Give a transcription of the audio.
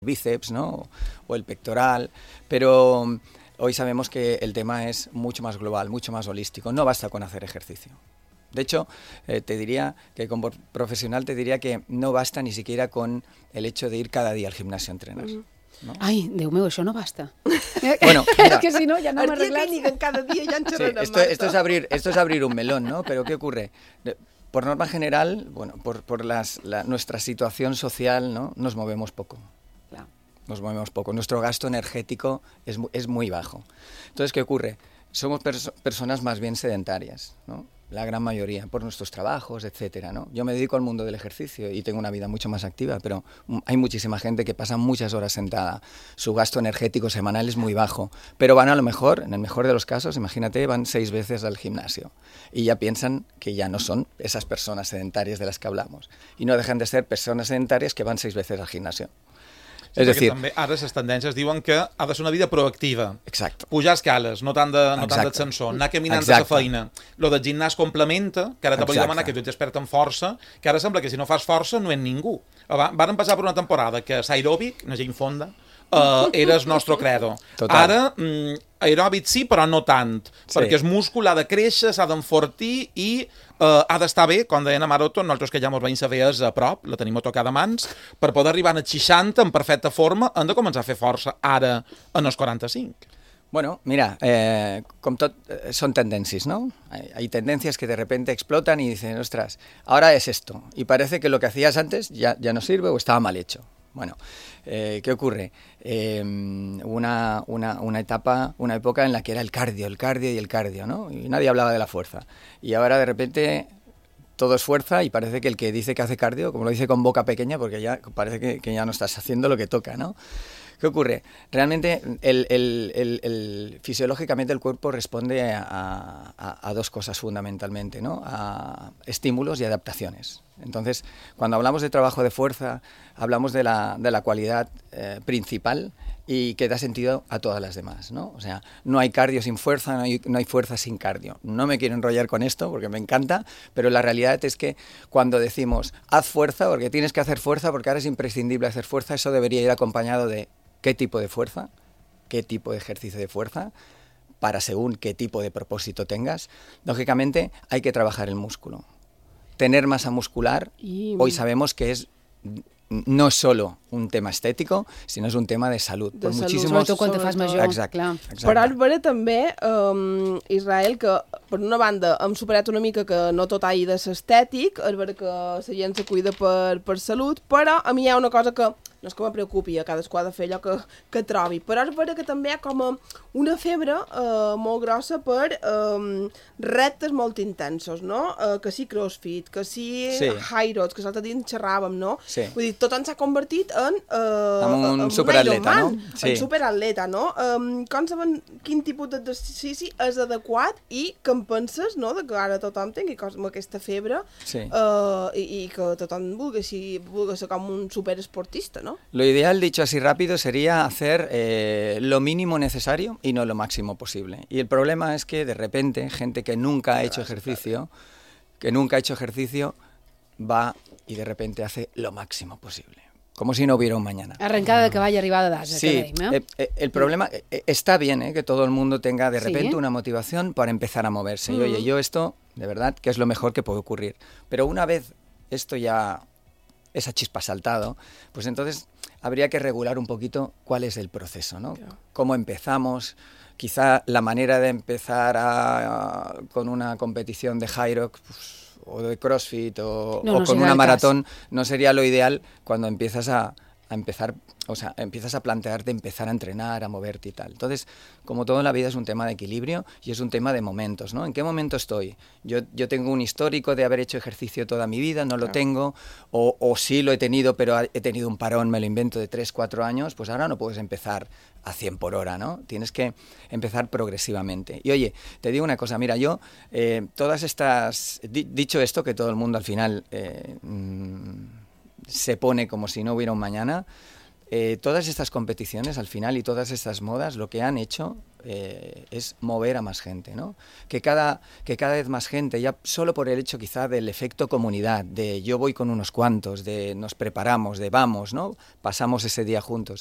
bíceps, ¿no? O el pectoral, pero hoy sabemos que el tema es mucho más global, mucho más holístico. No basta con hacer ejercicio. De hecho, te diría que como profesional te diría que no basta ni siquiera con el hecho de ir cada día al gimnasio a entrenar. ¿No? Ai, Déu meu, això no basta. Bueno, mira, es que si no, ya no me arreglas. Cada día ya sí, esto es abrir un melón, ¿no? Pero ¿qué ocurre? Por norma general, bueno, por nuestra situación social, ¿no? Nos movemos poco. Claro. Nos movemos poco. Nuestro gasto energético es muy bajo. Entonces, ¿qué ocurre? Somos personas más bien sedentarias, ¿no? La gran mayoría, por nuestros trabajos, etcétera, ¿no? Yo me dedico al mundo del ejercicio y tengo una vida mucho más activa, pero hay muchísima gente que pasa muchas horas sentada. Su gasto energético semanal es muy bajo, pero van a lo mejor, en el mejor de los casos, imagínate, van 6 veces al gimnasio y ya piensan que ya no son esas personas sedentarias de las que hablamos y no dejan de ser personas sedentarias que van 6 veces al gimnasio. Sí, és a dir, també ara les tendències diuen que ha de ser una vida proactiva. Exacte. Pujar escales, no tant d'ascensor, anar caminant a la feina. Lo del gimnàs complementa, que ara te volia demanar que tu ets expert en força, que ara sembla que si no fas força no ets ningú. Varen passar per una temporada que l'aeròbic, una gent fonda, era el nostre credo. Total. Ara, aeròbic sí, però no tant, perquè el múscul ha de créixer, s'ha d'enfortir i ha d'estar bé, quan deien a Maroto, nosaltres que ja ens veiem saber és a prop, la tenim a tocar de mans, per poder arribar als 60 en perfecta forma, hem de començar a fer força ara en els 45. Bueno, mira, como son tendencias, ¿no? Hay tendencias que de repente explotan y dicen, ostras, ahora es esto. Y parece que lo que hacías antes ya no sirve o estaba mal hecho. Bueno, ¿qué ocurre? Una época en la que era el cardio, ¿no? Y nadie hablaba de la fuerza. Y ahora de repente todo es fuerza y parece que el que dice que hace cardio, como lo dice con boca pequeña, porque ya parece que ya no estás haciendo lo que toca, ¿no? ¿Qué ocurre? Realmente fisiológicamente el cuerpo responde a dos cosas fundamentalmente, ¿no? A estímulos y adaptaciones. Entonces, cuando hablamos de trabajo de fuerza, hablamos de la cualidad principal y que da sentido a todas las demás, ¿no? O sea, no hay cardio sin fuerza, no hay fuerza sin cardio. No me quiero enrollar con esto porque me encanta, pero la realidad es que cuando decimos haz fuerza, porque tienes que hacer fuerza, porque ahora es imprescindible hacer fuerza, eso debería ir acompañado de qué tipo de fuerza, qué tipo de ejercicio de fuerza, para según qué tipo de propósito tengas. Lógicamente hay que trabajar el músculo. Tener masa muscular, hoy sabemos que no es solo un tema estético, sinó és un tema de salut. De salut, sobretot quan te fas major. Exacte. Però ara veure també, Israel, que per una banda hem superat una mica que no tot hagi de ser estètic, és vera que la gent se cuida per salut, però a mi hi ha una cosa que no és que me preocupi, a cadascú ha de fer allò que trobi, però és vera que també hi ha com una febre molt grossa per reptes molt intensos, no? Que sí crossfit, que sí high roads, que l'altre dia en xerràvem, no? Sí. Vull dir, tot s'ha convertit en un superatleta, no? Sí. En superatleta, no? Com saben quin tipus d'exercici és adequat i què en penses, no? De que ara tothom tingui aquesta febre i que tothom vulgui ser com un superesportista, no? Lo ideal, dicho así rápido, sería hacer lo mínimo necesario y no lo máximo posible. Y el problema es que de repente gente que nunca ha hecho ejercicio, va y de repente hace lo máximo posible. Como si no hubiera un mañana. Arrancada de cavall, arribada d'asa. Sí, el problema, está bien que todo el mundo tenga de repente una motivación para empezar a moverse. Y oye, yo esto, de verdad, que es lo mejor que puede ocurrir. Pero una vez esto ya, esa chispa ha saltado, pues entonces habría que regular un poquito cuál es el proceso, ¿no? Claro. Cómo empezamos. Quizá la manera de empezar con una competición de high rock, pues, o de crossfit o con una maratón no sería lo ideal cuando empiezas a empezar, o sea, empiezas a plantearte empezar a entrenar, a moverte y tal. Entonces, como todo en la vida es un tema de equilibrio y es un tema de momentos, ¿no? ¿En qué momento estoy? Yo tengo un histórico de haber hecho ejercicio toda mi vida, no lo tengo, o sí lo he tenido, pero he tenido un parón, me lo invento, de 3-4 años, pues ahora no puedes empezar a 100 por hora, ¿no? Tienes que empezar progresivamente. Y oye, te digo una cosa, mira, yo, todas estas, dicho esto, que todo el mundo al final se pone como si no hubiera un mañana, todas estas competiciones al final y todas estas modas lo que han hecho es mover a más gente, ¿no? Que cada vez más gente, ya solo por el hecho quizá del efecto comunidad, de yo voy con unos cuantos, de nos preparamos, de vamos, ¿no? Pasamos ese día juntos.